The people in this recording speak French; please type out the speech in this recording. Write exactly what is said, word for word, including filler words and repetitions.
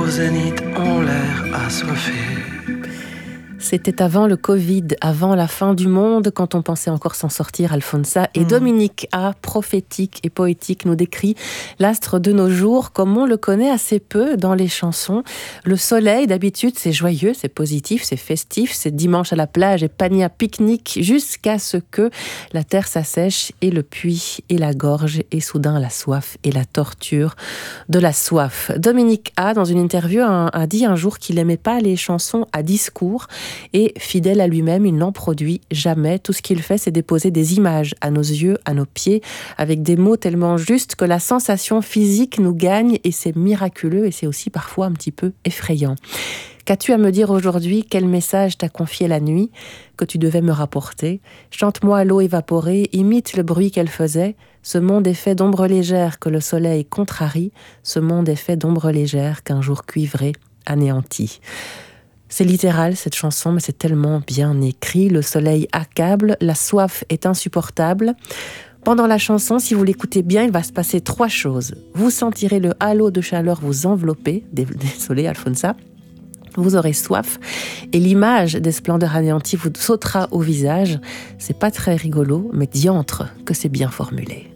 au zénith ont l'air assoiffés. C'était avant le Covid, avant la fin du monde, quand on pensait encore s'en sortir, Alfonsa. Et mmh. Dominique A, prophétique et poétique, nous décrit l'astre de nos jours comme on le connaît assez peu dans les chansons. Le soleil, d'habitude, c'est joyeux, c'est positif, c'est festif, c'est dimanche à la plage et panier à pique-nique, jusqu'à ce que la terre s'assèche et le puits et la gorge et soudain la soif et la torture de la soif. Dominique A, dans une interview, a dit un jour qu'il n'aimait pas les chansons à discours. Et fidèle à lui-même, il n'en produit jamais. Tout ce qu'il fait, c'est déposer des images à nos yeux, à nos pieds, avec des mots tellement justes que la sensation physique nous gagne et c'est miraculeux et c'est aussi parfois un petit peu effrayant. Qu'as-tu à me dire aujourd'hui? Quel message t'a confié la nuit que tu devais me rapporter? Chante-moi à l'eau évaporée, imite le bruit qu'elle faisait. Ce monde est fait d'ombres légères que le soleil contrarie. Ce monde est fait d'ombres légères qu'un jour cuivré anéantit. C'est littéral cette chanson, mais c'est tellement bien écrit. Le soleil accable, la soif est insupportable. Pendant la chanson, si vous l'écoutez bien, il va se passer trois choses. Vous sentirez le halo de chaleur vous envelopper. Désolé, Alfonsa. Vous aurez soif et l'image des splendeurs anéanties vous sautera au visage. C'est pas très rigolo, mais diantre que c'est bien formulé.